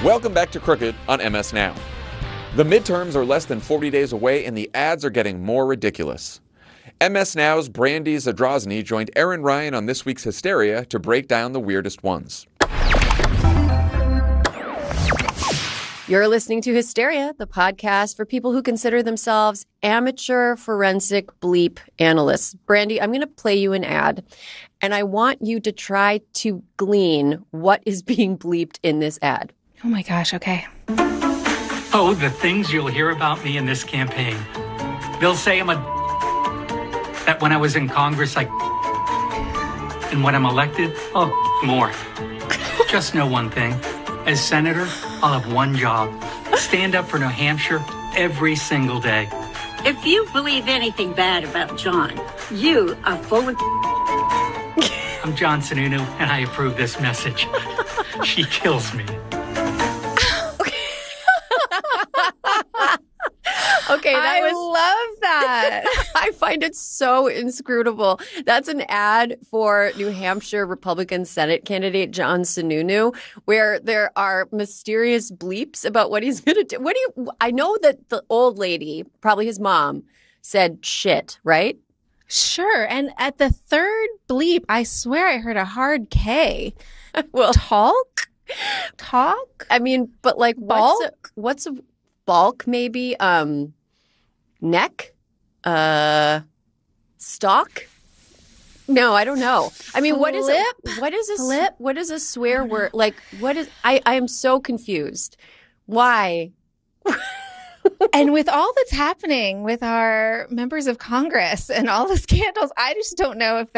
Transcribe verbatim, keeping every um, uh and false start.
Welcome back to Crooked on M S Now. The midterms are less than forty days away and the ads are getting more ridiculous. M S Now's Brandy Zadrozny joined Aaron Ryan on this week's Hysteria to break down the weirdest ones. You're listening to Hysteria, the podcast for people who consider themselves amateur forensic bleep analysts. Brandy, I'm going to play you an ad, and I want you to try to glean what is being bleeped in this ad. Oh my gosh, okay. Oh, the things you'll hear about me in this campaign. They'll say I'm a... that when I was in Congress, I... and when I'm elected, oh, more. Just know one thing. As senator, I'll have one job. Stand up for New Hampshire every single day. If you believe anything bad about John, you are full of... I'm John Sununu, and I approve this message. She kills me. Okay, that I was... love that. I find it so inscrutable. That's an ad for New Hampshire Republican Senate candidate John Sununu, where there are mysterious bleeps about what he's going to do. What do you? I know that the old lady, probably his mom, said shit, right? Sure. And at the third bleep, I swear I heard a hard K. Well, Talk? Talk? I mean, but like, Bulk? what's a, what's a bulk? Maybe um, neck, uh, stock. No, I don't know. I mean, what is it? Flip? What is a Flip? What is a swear word? Like, what is? I I am so confused. Why? And with all that's happening with our members of Congress and all the scandals, I just don't know if